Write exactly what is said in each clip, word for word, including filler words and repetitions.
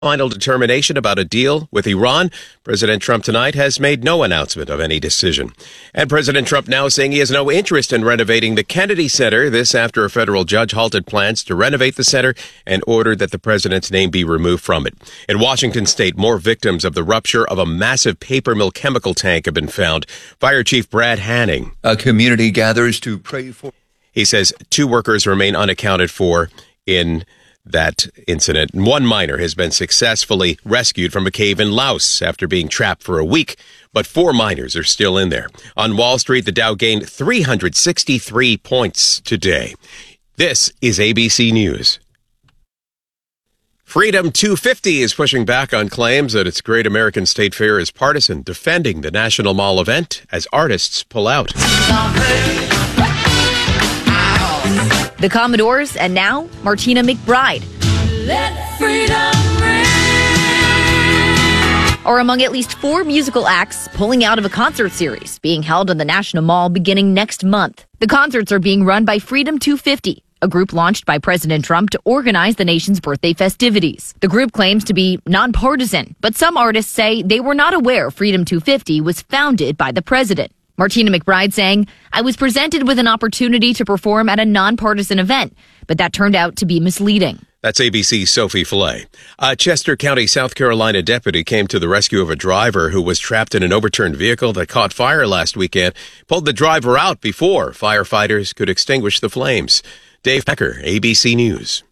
Final determination about a deal with Iran. President Trump tonight has made no announcement of any decision. And President Trump now saying he has no interest in renovating the Kennedy Center. This after a federal judge halted plans to renovate the center and ordered that the president's name be removed from it. In Washington state, more victims of the rupture of a massive paper mill chemical tank have been found. Fire Chief Brad Hanning. A community gathers to pray for. He says two workers remain unaccounted for in that incident. One miner has been successfully rescued from a cave in Laos after being trapped for a week, but four miners are still in there. On Wall Street, the Dow gained three hundred sixty-three points today. This is A B C News. Freedom two fifty is pushing back on claims that its Great American State Fair is partisan, defending the National Mall event as artists pull out. The Commodores, and now Martina McBride. Let freedom ring. Are among at least four musical acts pulling out of a concert series being held in the National Mall beginning next month. The concerts are being run by Freedom two fifty, a group launched by President Trump to organize the nation's birthday festivities. The group claims to be nonpartisan, but some artists say they were not aware Freedom two fifty was founded by the president. Martina McBride saying, I was presented with an opportunity to perform at a nonpartisan event, but that turned out to be misleading. That's A B C's Sophie Fillet. A Chester County, South Carolina deputy came to the rescue of a driver who was trapped in an overturned vehicle that caught fire last weekend, pulled the driver out before firefighters could extinguish the flames. Dave Becker, A B C News.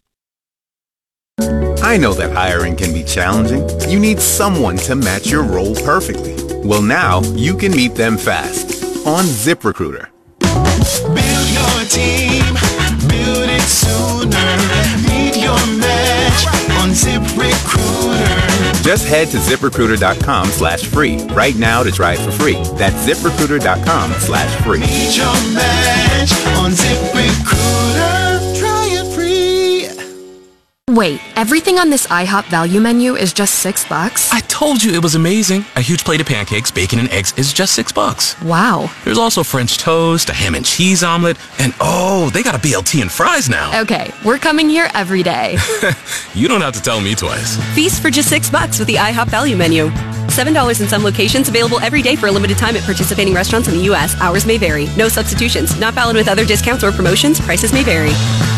I know that hiring can be challenging. You need someone to match your role perfectly. Well, now you can meet them fast on ZipRecruiter. Build your team, build it sooner. Meet your match on ZipRecruiter. Just head to ZipRecruiter.com slash free right now to try it for free. That's ZipRecruiter.com slash free. Meet your match on ZipRecruiter. Try it free. Wait, everything on this IHOP value menu is just six bucks? I told you it was amazing. A huge plate of pancakes, bacon, and eggs is just six bucks. Wow. There's also French toast, a ham and cheese omelet, and oh, they got a B L T and fries now. Okay, we're coming here every day. You don't have to tell me twice. Feast for just six bucks with the IHOP value menu. Seven dollars in some locations, available every day for a limited time at participating restaurants in the U S. Hours may vary. No substitutions. Not valid with other discounts or promotions. Prices may vary.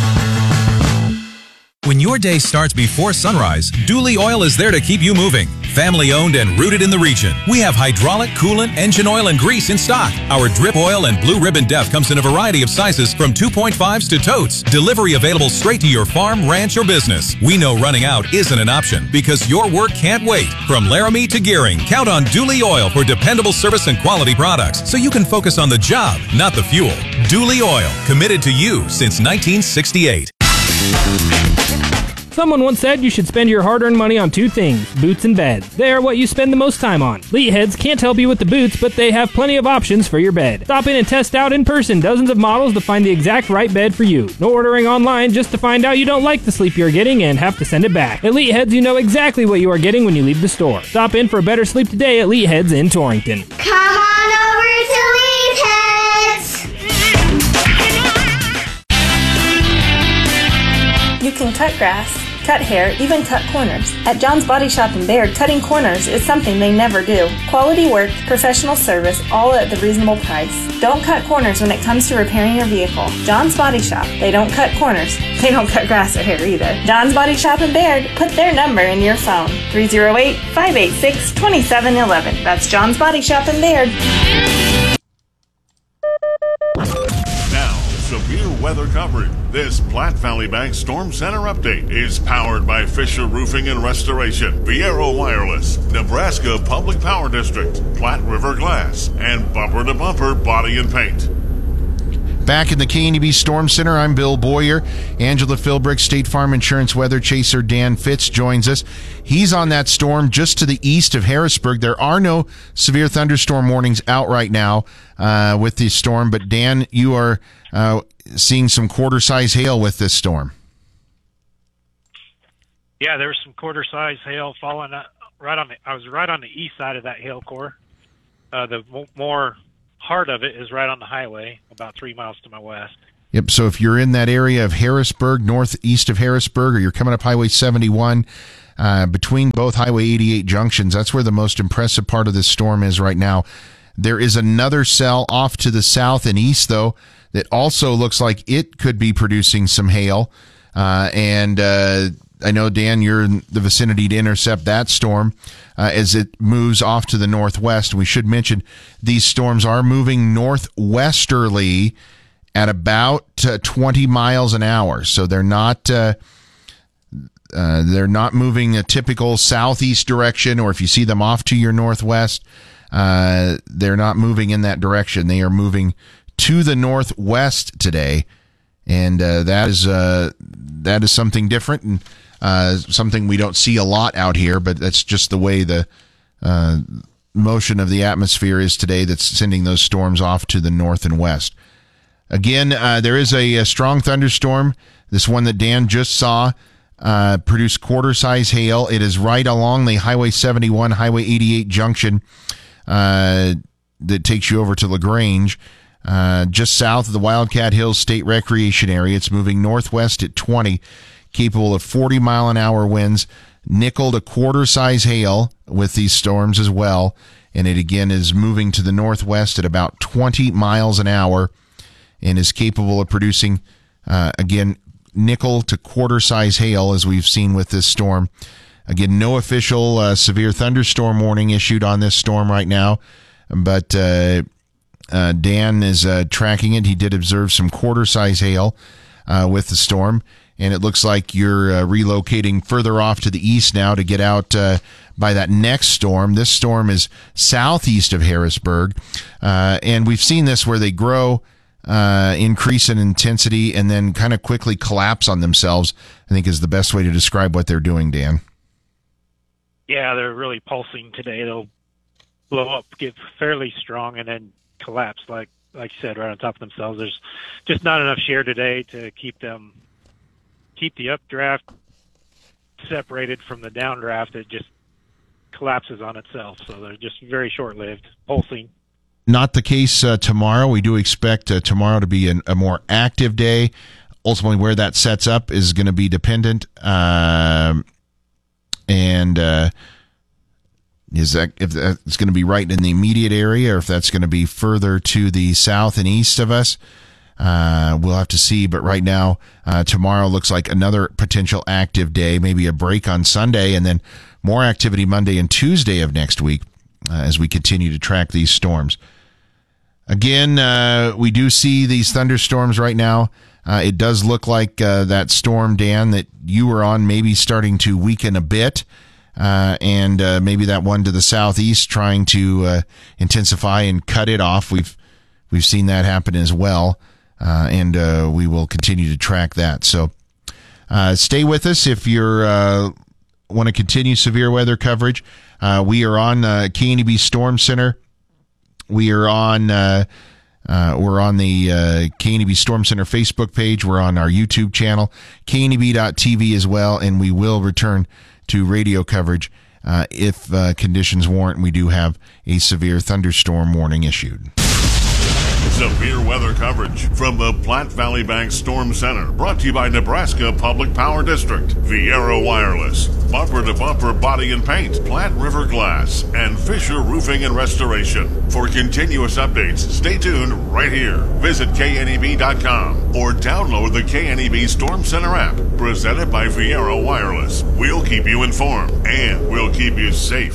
When your day starts before sunrise, Dooley Oil is there to keep you moving. Family owned and rooted in the region. We have hydraulic, coolant, engine oil, and grease in stock. Our drip oil and blue ribbon def comes in a variety of sizes from two point fives to totes. Delivery available straight to your farm, ranch, or business. We know running out isn't an option because your work can't wait. From Laramie to Gearing, count on Dooley Oil for dependable service and quality products so you can focus on the job, not the fuel. Dooley Oil, committed to you since nineteen sixty-eight. Someone once said you should spend your hard-earned money on two things, boots and beds. They are what you spend the most time on. Leadheads can't help you with the boots, but they have plenty of options for your bed. Stop in and test out in person dozens of models to find the exact right bed for you. No ordering online just to find out you don't like the sleep you're getting and have to send it back. At Leadheads, you know exactly what you are getting when you leave the store. Stop in for a better sleep today at Leadheads in Torrington. Come on over to Leadheads! You can cut grass, cut hair, even cut corners. At John's Body Shop in Baird, cutting corners is something they never do. Quality work, professional service, all at the reasonable price. Don't cut corners when it comes to repairing your vehicle. John's Body Shop. They don't cut corners. They don't cut grass or hair either. John's Body Shop in Baird. Put their number in your phone. three oh eight, five eight six, two seven one one. That's John's Body Shop in Baird. Now, severe weather coverage. This Platte Valley Bank Storm Center update is powered by Fisher Roofing and Restoration, Viero Wireless, Nebraska Public Power District, Platte River Glass, and Bumper to Bumper Body and Paint. Back in the K N E B Storm Center, I'm Bill Boyer. Angela Philbrick, State Farm Insurance weather chaser Dan Fitz joins us. He's on that storm just to the east of Harrisburg. There are no severe thunderstorm warnings out right now uh, with the storm, but Dan, you are uh, seeing some quarter-size hail with this storm. Yeah, there was some quarter-size hail falling right on the. I was right on the east side of that hail core. Uh, the more heart of it is right on the highway, about three miles to my west. Yep, so if you're in that area of Harrisburg, northeast of Harrisburg, or you're coming up Highway seventy-one, uh, between both Highway eighty-eight junctions, that's where the most impressive part of this storm is right now. There is another cell off to the south and east, though, that also looks like it could be producing some hail. Uh, and uh, I know, Dan, you're in the vicinity to intercept that storm uh, as it moves off to the northwest. We should mention these storms are moving northwesterly at about uh, twenty miles an hour. So they're not uh, uh, they're not moving a typical southeast direction, or if you see them off to your northwest, uh, they're not moving in that direction. They are moving to the northwest today, and uh, that is uh, that is something different and uh, something we don't see a lot out here, but that's just the way the uh, motion of the atmosphere is today that's sending those storms off to the north and west. Again, uh, there is a, a strong thunderstorm, this one that Dan just saw, uh, produced quarter-size hail. It is right along the Highway seventy-one, Highway eighty-eight junction uh, that takes you over to LaGrange, uh, just south of the Wildcat Hills State Recreation Area. It's moving northwest at twenty, capable of forty mile an hour winds, nickel to quarter-size hail with these storms as well, and it again is moving to the northwest at about twenty miles an hour, and is capable of producing, uh, again, nickel to quarter-size hail, as we've seen with this storm. Again, no official uh, severe thunderstorm warning issued on this storm right now, but uh, uh, Dan is uh, tracking it. He did observe some quarter-size hail uh, with the storm, and it looks like you're uh, relocating further off to the east now to get out uh, by that next storm. This storm is southeast of Harrisburg, uh, and we've seen this where they grow, Uh, increase in intensity, and then kind of quickly collapse on themselves, I think is the best way to describe what they're doing, Dan. Yeah, they're really pulsing today. They'll blow up, get fairly strong, and then collapse, like like you said, right on top of themselves. There's just not enough shear today to keep them, keep the updraft separated from the downdraft. It just collapses on itself, so they're just very short-lived, pulsing. Not the case uh, tomorrow. We do expect uh, tomorrow to be an, a more active day. Ultimately, where that sets up is going to be dependent. Um, and uh, is that if that's going to be right in the immediate area, or if that's going to be further to the south and east of us, uh, we'll have to see. But right now, uh, tomorrow looks like another potential active day. Maybe a break on Sunday, and then more activity Monday and Tuesday of next week uh, as we continue to track these storms. Again, uh, we do see these thunderstorms right now. Uh, it does look like uh, that storm, Dan, that you were on maybe starting to weaken a bit, uh, and uh, maybe that one to the southeast trying to uh, intensify and cut it off. We've we've seen that happen as well, uh, and uh, we will continue to track that. So uh, stay with us if you're uh, want to continue severe weather coverage. Uh, we are on uh, K N E B Storm Center. We are on uh, uh, we're on the uh, K N E B Storm Center Facebook page. We're on our YouTube channel, K N E B dot T V as well, and we will return to radio coverage uh, if uh, conditions warrant. We do have a severe thunderstorm warning issued. Severe weather coverage from the Platte Valley Bank Storm Center, brought to you by Nebraska Public Power District, Viera Wireless, Bumper to Bumper Body and Paint, Platte River Glass, and Fisher Roofing and Restoration. For continuous updates, stay tuned right here. Visit K N E B dot com or download the K N E B Storm Center app, presented by Viera Wireless. We'll keep you informed, and we'll keep you safe.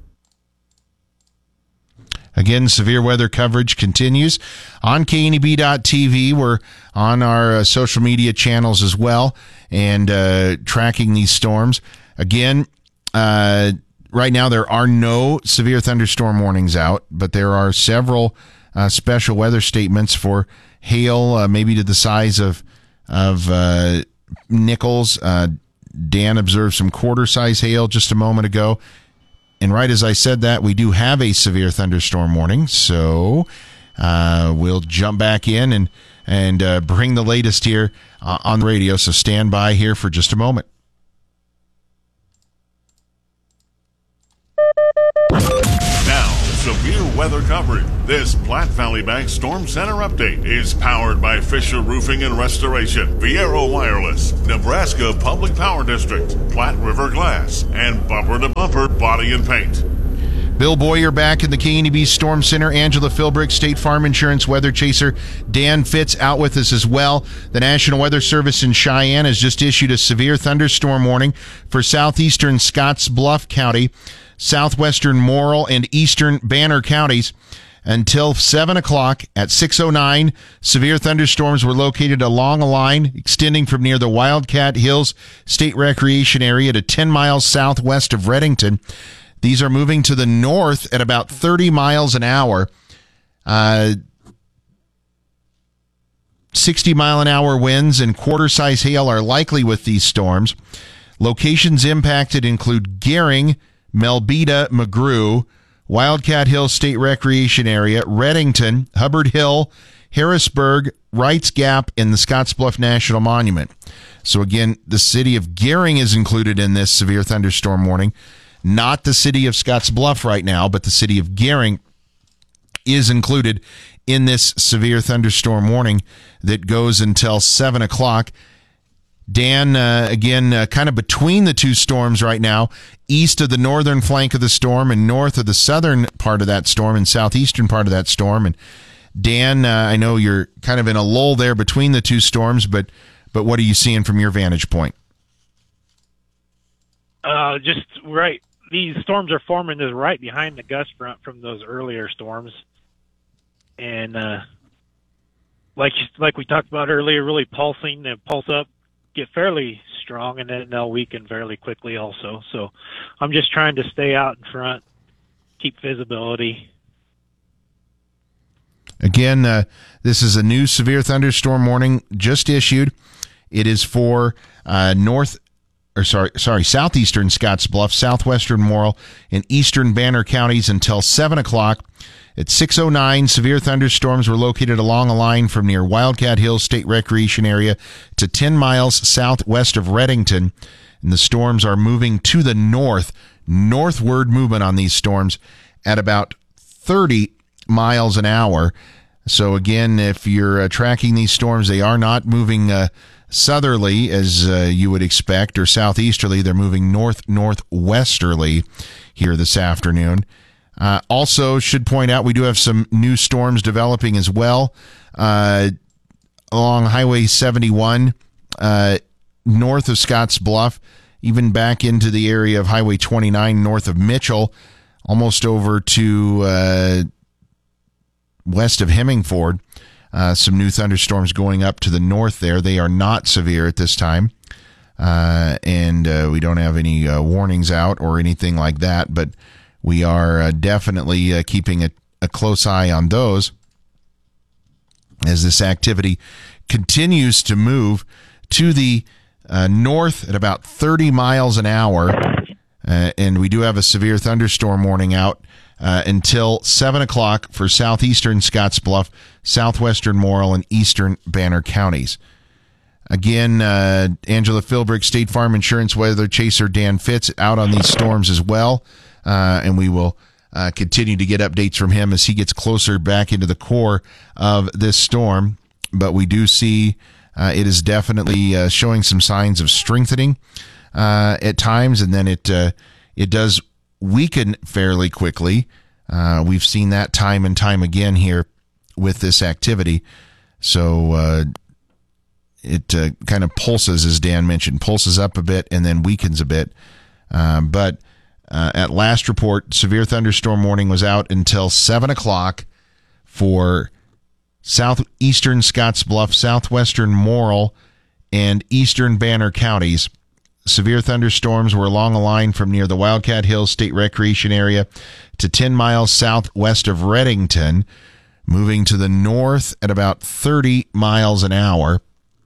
Again, severe weather coverage continues on K N E B dot T V. We're on our uh, social media channels as well, and uh, tracking these storms. Again, uh, right now there are no severe thunderstorm warnings out, but there are several uh, special weather statements for hail, uh, maybe to the size of of uh, nickels. Uh, Dan observed some quarter-size hail just a moment ago. And right as I said that, we do have a severe thunderstorm warning, so uh, we'll jump back in and and uh, bring the latest here uh, on the radio. So stand by here for just a moment. Now, severe weather coverage. This Platte Valley Bank Storm Center update is powered by Fisher Roofing and Restoration, Viero Wireless, Nebraska Public Power District, Platte River Glass, and Bumper to Bumper Body and Paint. Bill Boyer back in the K N E B Storm Center. Angela Philbrick, State Farm Insurance Weather Chaser. Dan Fitz out with us as well. The National Weather Service in Cheyenne has just issued a severe thunderstorm warning for southeastern Scotts Bluff County, southwestern Morrill, and eastern Banner counties. Until seven o'clock at six oh nine, severe thunderstorms were located along a line extending from near the Wildcat Hills State Recreation Area to ten miles southwest of Redington. These are moving to the north at about thirty miles an hour. Uh, sixty mile an hour winds and quarter-size hail are likely with these storms. Locations impacted include Gering, Melbeta, McGrew, Wildcat Hill State Recreation Area, Redington, Hubbard Hill, Harrisburg, Wrights Gap, and the Scottsbluff National Monument. So again, the city of Gering is included in this severe thunderstorm warning. Not the city of Scottsbluff right now, but the city of Gering is included in this severe thunderstorm warning that goes until seven o'clock. Dan, uh, again, uh, kind of between the two storms right now, east of the northern flank of the storm and north of the southern part of that storm and southeastern part of that storm. And Dan, uh, I know you're kind of in a lull there between the two storms, but but what are you seeing from your vantage point? Uh, just right. These storms are forming is right behind the gust front from those earlier storms, and uh, like like we talked about earlier, really pulsing and pulse up, get fairly strong, and then they'll weaken fairly quickly also. So I'm just trying to stay out in front, keep visibility. Again, uh, this is a new severe thunderstorm warning just issued. It is for uh, north. Or sorry, sorry, southeastern Scottsbluff, southwestern Morrill, and eastern Banner counties until seven o'clock. At six oh nine, severe thunderstorms were located along a line from near Wildcat Hills State Recreation Area to ten miles southwest of Redington. And the storms are moving to the north, northward movement on these storms at about thirty miles an hour. So again, if you're uh, tracking these storms, they are not moving uh, southerly as uh, you would expect, or southeasterly. They're moving north northwesterly here this afternoon. Uh, also, should point out we do have some new storms developing as well uh, along Highway seventy-one uh, north of Scotts Bluff, even back into the area of Highway twenty-nine north of Mitchell, almost over to uh, west of Hemingford. Uh, some new thunderstorms going up to the north there. They are not severe at this time, uh, and uh, we don't have any uh, warnings out or anything like that, but we are uh, definitely uh, keeping a, a close eye on those as this activity continues to move to the uh, north at about thirty miles an hour, uh, and we do have a severe thunderstorm warning out Uh, until seven o'clock for southeastern Scottsbluff, southwestern Morrill, and eastern Banner counties. Again, uh, Angela Philbrick, State Farm Insurance Weather Chaser Dan Fitz out on these storms as well, uh, and we will uh, continue to get updates from him as he gets closer back into the core of this storm. But we do see uh, it is definitely uh, showing some signs of strengthening uh, at times, and then it uh, it does weaken fairly quickly. Uh, we've seen that time and time again here with this activity. So uh, it uh, kind of pulses, as Dan mentioned, pulses up a bit and then weakens a bit. Uh, but uh, at last report, severe thunderstorm warning was out until seven o'clock for southeastern Scottsbluff, southwestern Morrill, and eastern Banner counties. Severe thunderstorms were along a line from near the Wildcat Hills State Recreation Area to ten miles southwest of Redington, moving to the north at about thirty miles an hour.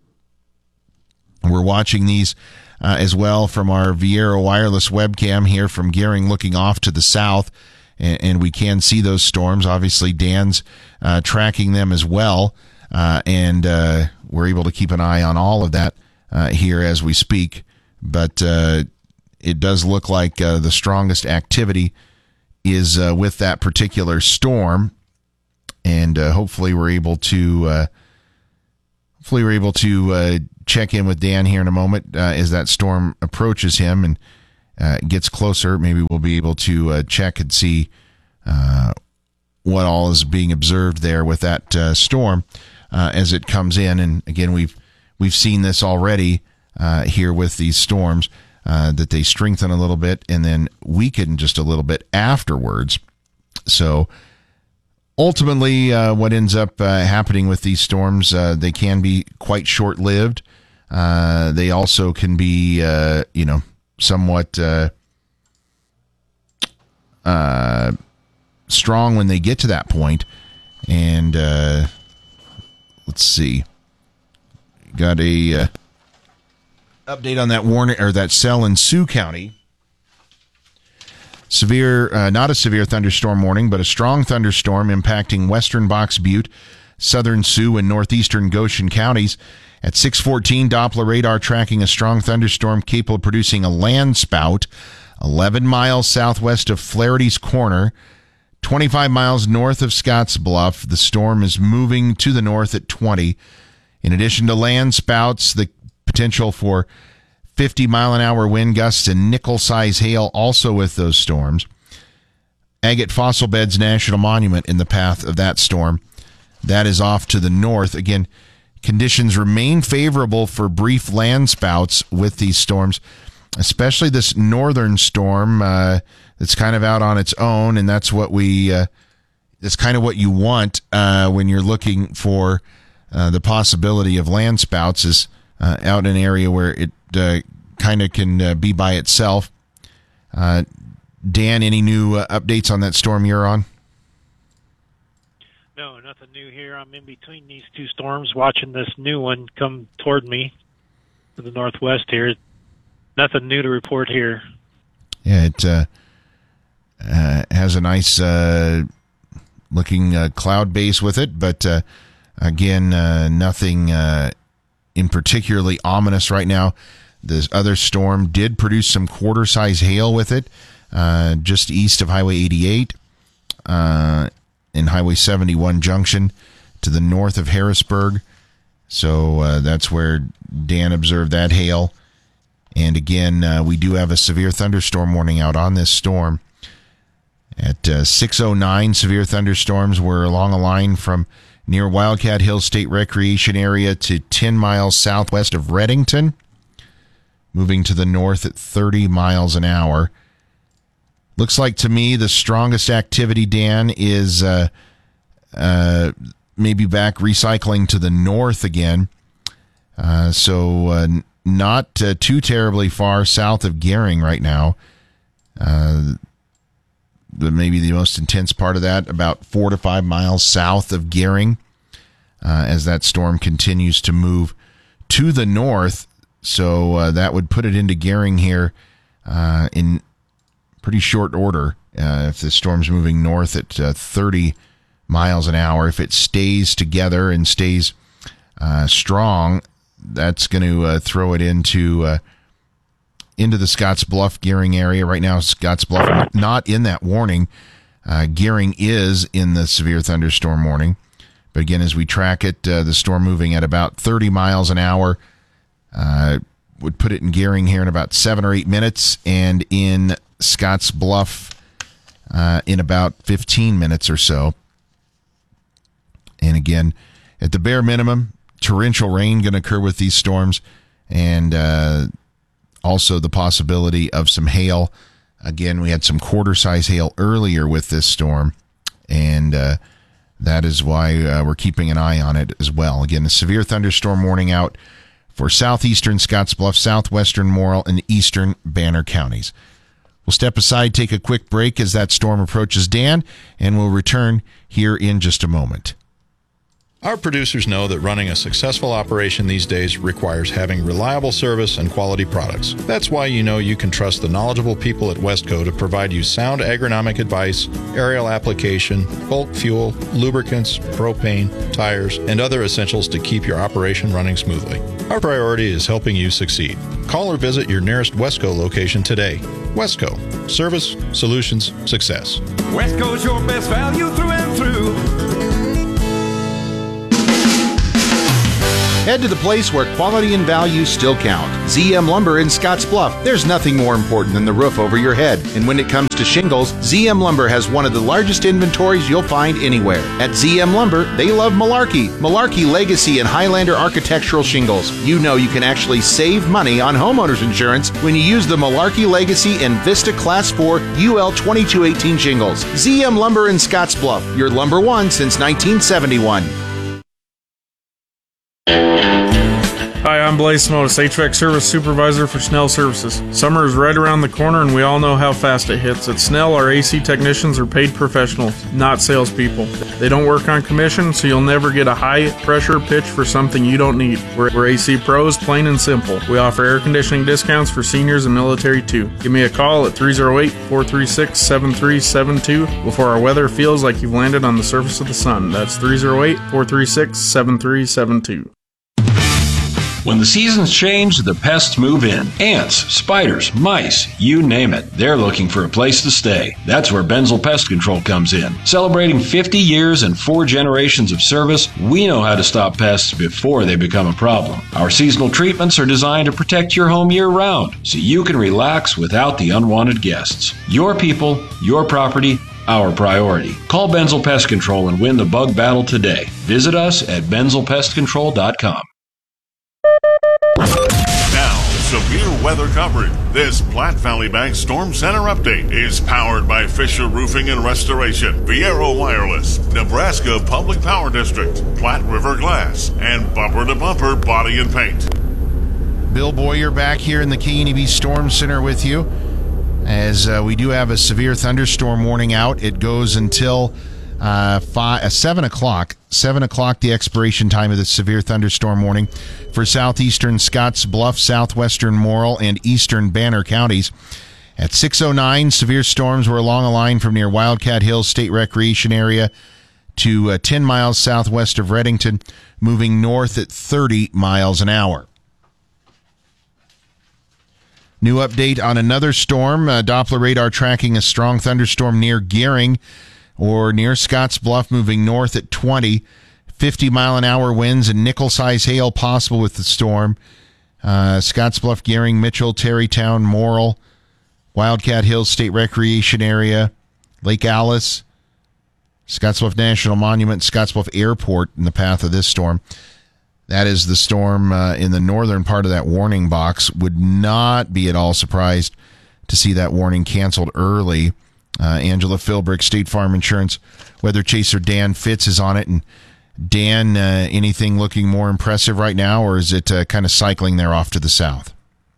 We're watching these uh, as well from our Viero wireless webcam here from Gering, looking off to the south, and, and we can see those storms. Obviously, Dan's uh, tracking them as well, uh, and uh, we're able to keep an eye on all of that uh, here as we speak. But uh, it does look like uh, the strongest activity is uh, with that particular storm, and uh, hopefully we're able to uh, hopefully we're able to uh, check in with Dan here in a moment uh, as that storm approaches him and uh, gets closer. Maybe we'll be able to uh, check and see uh, what all is being observed there with that uh, storm uh, as it comes in. And again, we've we've seen this already uh, here with these storms. Uh, that they strengthen a little bit and then weaken just a little bit afterwards. So ultimately, uh, what ends up uh, happening with these storms, uh, they can be quite short-lived. Uh, they also can be, uh, you know, somewhat uh, uh, strong when they get to that point. And uh, let's see. Got a... Uh, update on that warning or that cell in Sioux County. Severe, uh, not a severe thunderstorm warning, but a strong thunderstorm impacting western Box Butte, southern Sioux, and northeastern Goshen counties. At six fourteen, Doppler radar tracking a strong thunderstorm capable of producing a land spout eleven miles southwest of Flaherty's Corner, twenty-five miles north of Scotts Bluff. The storm is moving to the north at twenty. In addition to land spouts, the potential for fifty mile an hour wind gusts and nickel-size hail also with those storms. Agate Fossil Beds National Monument in the path of that storm. That is off to the north. Again, conditions remain favorable for brief land spouts with these storms, especially this northern storm uh, that's kind of out on its own, and that's what we uh, that's kind of what you want uh, when you're looking for uh, the possibility of land spouts is Uh, out in an area where it uh, kind of can uh, be by itself. Uh, Dan, any new uh, updates on that storm you're on? No, nothing new here. I'm in between these two storms watching this new one come toward me to the northwest here. Nothing new to report here. Yeah, it uh, uh, has a nice uh, looking uh, cloud base with it, but uh, again, uh, nothing uh, in particularly ominous right now. This other storm did produce some quarter-size hail with it, uh, just east of Highway eighty-eight uh, and Highway seventy-one junction to the north of Harrisburg. So uh, that's where Dan observed that hail. And again, uh, we do have a severe thunderstorm warning out on this storm. At uh, six oh nine, severe thunderstorms were along a line from near Wildcat Hill State Recreation Area to ten miles southwest of Redington, moving to the north at thirty miles an hour. Looks like to me the strongest activity, Dan, is uh, uh, maybe back recycling to the north again. Uh, so uh, not uh, too terribly far south of Gering right now. Uh, the, maybe the most intense part of that, about four to five miles south of Gering, uh, as that storm continues to move to the north. So uh, that would put it into Gering here uh, in pretty short order. Uh, if the storm's moving north at uh, thirty miles an hour, if it stays together and stays uh, strong, that's going to uh, throw it into uh, into the Scotts Bluff Gering area. Right now, Scotts Bluff not in that warning. Uh, Gering is in the severe thunderstorm warning. But again, as we track it, uh, the storm moving at about thirty miles an hour uh, would put it in Gering here in about seven or eight minutes, and in Scotts Bluff uh, in about fifteen minutes or so. And again, at the bare minimum, torrential rain going to occur with these storms, and uh, also the possibility of some hail. Again, we had some quarter-size hail earlier with this storm, and uh, that is why uh, we're keeping an eye on it as well. Again, a severe thunderstorm warning out for southeastern Scotts Bluff, southwestern Morrill, and eastern Banner counties. We'll step aside, take a quick break as that storm approaches Dan, and we'll return here in just a moment. Our producers know that running a successful operation these days requires having reliable service and quality products. That's why you know you can trust the knowledgeable people at Westco to provide you sound agronomic advice, aerial application, bulk fuel, lubricants, propane, tires, and other essentials to keep your operation running smoothly. Our priority is helping you succeed. Call or visit your nearest Westco location today. Westco. Service, solutions, success. Westco's your best value through and through. Head to the place where quality and value still count. Z M Lumber in Scotts Bluff. There's nothing more important than the roof over your head. And when it comes to shingles, Z M Lumber has one of the largest inventories you'll find anywhere. At Z M Lumber, they love Malarkey. Malarkey Legacy and Highlander architectural shingles. You know you can actually save money on homeowners insurance when you use the Malarkey Legacy and Vista Class four U L twenty-two eighteen shingles. Z M Lumber in Scotts Bluff. Your lumber one since nineteen seventy-one. Hi, I'm Blaze Smotis, H V A C Service Supervisor for Snell Services. Summer is right around the corner and we all know how fast it hits. At Snell, our A C technicians are paid professionals, not salespeople. They don't work on commission, so you'll never get a high-pressure pitch for something you don't need. We're, we're A C pros, plain and simple. We offer air conditioning discounts for seniors and military, too. Give me a call at three oh eight, four three six, seven three seven two before our weather feels like you've landed on the surface of the sun. That's three oh eight, four three six, seven three seven two. When the seasons change, the pests move in. Ants, spiders, mice, you name it. They're looking for a place to stay. That's where Benzel Pest Control comes in. Celebrating fifty years and four generations of service, we know how to stop pests before they become a problem. Our seasonal treatments are designed to protect your home year-round, so you can relax without the unwanted guests. Your people, your property, our priority. Call Benzel Pest Control and win the bug battle today. Visit us at benzel pest control dot com. Now, severe weather coverage. This Platte Valley Bank Storm Center update is powered by Fisher Roofing and Restoration, Viero Wireless, Nebraska Public Power District, Platte River Glass, and Bumper to Bumper Body and Paint. Bill Boyer back here in the K N E B Storm Center with you, as uh, we do have a severe thunderstorm warning out. It goes until Uh, five, uh, seven o'clock. Seven o'clock, the expiration time of the severe thunderstorm warning for southeastern Scotts Bluff, southwestern Morrill, and eastern Banner counties. At six oh nine, severe storms were along a line from near Wildcat Hills State Recreation Area to uh, ten miles southwest of Redington, moving north at thirty miles an hour. New update on another storm. Uh, Doppler radar tracking a strong thunderstorm near Gering, or near Scotts Bluff, moving north at twenty. fifty mile an hour winds and nickel-size hail possible with the storm. Uh, Scotts Bluff, Gering, Mitchell, Terrytown, Morrill, Wildcat Hills State Recreation Area, Lake Alice, Scotts Bluff National Monument, Scotts Bluff Airport in the path of this storm. That is the storm uh, in the northern part of that warning box. Would not be at all surprised to see that warning canceled early. Uh, Angela Philbrick, State Farm Insurance weather chaser Dan Fitz is on it. And Dan, uh, anything looking more impressive right now, or is it uh, kind of cycling there off to the south?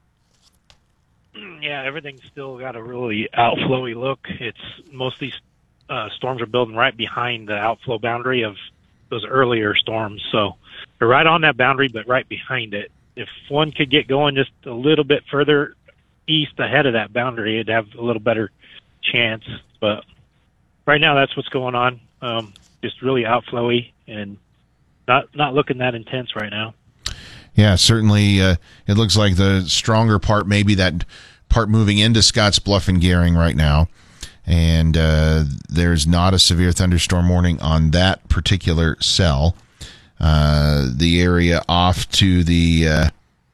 Yeah, everything's still got a really outflowy look. It's most of these uh, storms are building right behind the outflow boundary of those earlier storms. So they're right on that boundary, but right behind it. If one could get going just a little bit further east ahead of that boundary, it'd have a little better chance. But right now, that's what's going on. Um, just really outflowy and not not looking that intense right now. Yeah, certainly. Uh, it looks like the stronger part, maybe that part moving into Scotts Bluff and Gering right now. And uh, there's not a severe thunderstorm warning on that particular cell. Uh, the area off to the uh,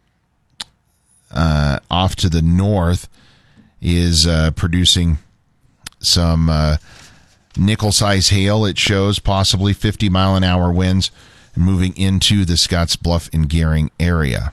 uh, off to the north is uh, producing some uh, nickel-size hail. It shows possibly fifty mile an hour winds moving into the Scotts Bluff and Gering area.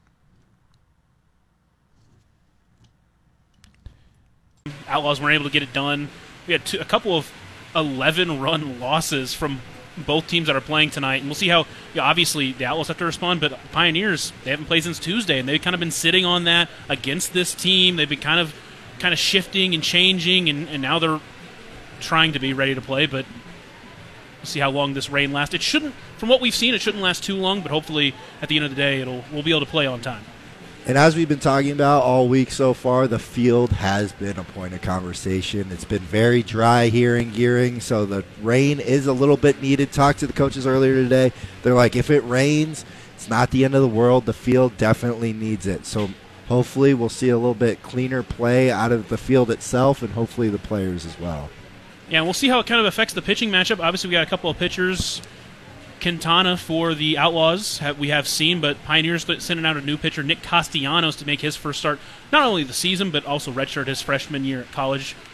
Outlaws weren't able to get it done. We had two, a couple of eleven-run losses from both teams that are playing tonight, and we'll see how. You know, obviously, the Outlaws have to respond, but Pioneers, they haven't played since Tuesday, and they've kind of been sitting on that against this team. They've been kind of, kind of shifting and changing, and, and now they're trying to be ready to play, but We'll see how long this rain lasts. It shouldn't, from what we've seen, it shouldn't last too long, but hopefully at the end of the day, it'll we'll be able to play on time. And as we've been talking about all week so far, the field has been a point of conversation. It's been very dry here in Gearing, so the rain is a little bit needed. Talked to the coaches earlier today. They're like, if it rains, it's not the end of the world. The field definitely needs it. So hopefully we'll see a little bit cleaner play out of the field itself and hopefully the players as well. Yeah, and we'll see how it kind of affects the pitching matchup. Obviously, we got a couple of pitchers. Quintana for the Outlaws have, we have seen, but Pioneers sending out a new pitcher, Nick Castellanos, to make his first start, not only the season, but also redshirt his freshman year at college.